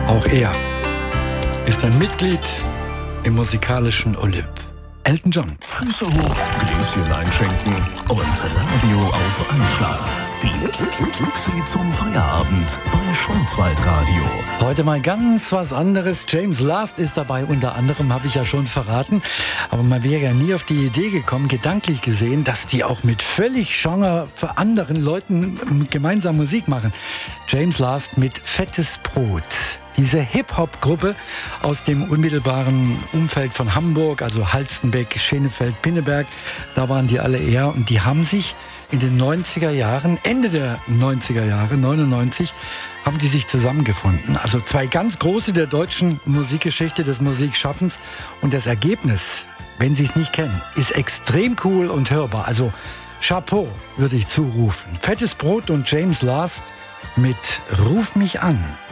Auch er ist ein Mitglied im musikalischen Olymp. Elton John. Füße hoch, Gläschen einschenken und Radio auf Anschlag. Die Taxi zum Feierabend bei Schwarzwaldradio. Heute mal ganz was anderes. James Last ist dabei, unter anderem, habe ich ja schon verraten. Aber man wäre ja nie auf die Idee gekommen, gedanklich gesehen, dass die auch mit völlig Genre für anderen Leuten gemeinsam Musik machen. James Last mit Fettes Brot. Diese Hip-Hop-Gruppe aus dem unmittelbaren Umfeld von Hamburg, also Halstenbeck, Schenefeld, Pinneberg, da waren die alle eher. Und die haben sich in den 90er Jahren, Ende der 90er Jahre, 99, haben die sich zusammengefunden. Also zwei ganz große der deutschen Musikgeschichte, des Musikschaffens. Und das Ergebnis, wenn Sie es nicht kennen, ist extrem cool und hörbar. Also Chapeau, würde ich zurufen. Fettes Brot und James Last mit Ruf mich an.